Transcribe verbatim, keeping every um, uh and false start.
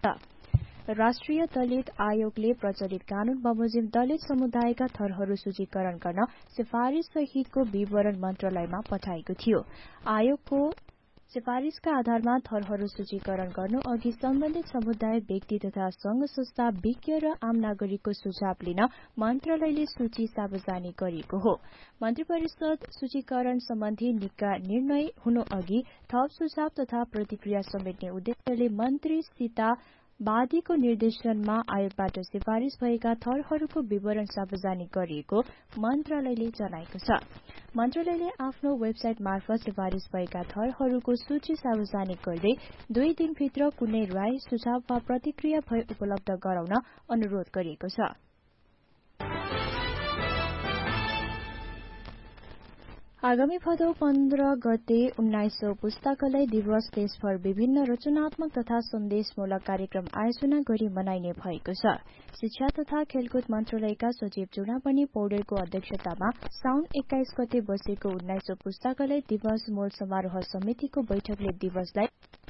राष्ट्रिय दलित आयोगले प्रचलित कानून बमोजिम दलित समुदायका थरहरू सूचीकरण गर्न सिफारिस सहितको विवरण मन्त्रालयमा पठाएको थियो। आयोगको सिफारिसका आधारमा थरहरू सूचीकरण गर्नु अघि सम्बन्धित समुदाय, व्यक्ति तथा संघ संस्था, विज्ञ र आम नागरिकको सुझाव लिन मन्त्रालयले सूची सार्वजनिक गरेको हो। मन्त्री परिषद सूचीकरण सम्बन्धी निका निर्णय हुनु अघि थप सुझाव तथा प्रतिक्रिया समेट्ने उद्देश्यले मन्त्री सीता वादीको निर्देशनमा आयोगबाट सिफारिस भएका थरहरूको विवरण सार्वजनिक गरिएको मन्त्रालयले जनाएको छ। मन्त्रालयले आफ्नो वेबसाइट मार्फत सिफारिस भएका थरहरूको सूची सार्वजनिक गर्दै दुई दिनभित्र कुनै राय, सुझाव वा प्रतिक्रिया भए उपलब्ध गराउन अनुरोध गरिएको छ। आगामी भदौ पन्ध्र गते उन्नाइसौं पुस्तकालय दिवस देशभर विभिन्न रचनात्मक तथा सन्देशमूलक कार्यक्रम आयोजना गरी मनाइने भएको छ। शिक्षा तथा खेलकुद मन्त्रालयका सचिव चुनामणि पौडेलको अध्यक्षतामा साउन एक्काइस गते बसेको उन्नाइसौं पुस्तकालय दिवस मूल समारोह समितिको बैठकले दिवसलाई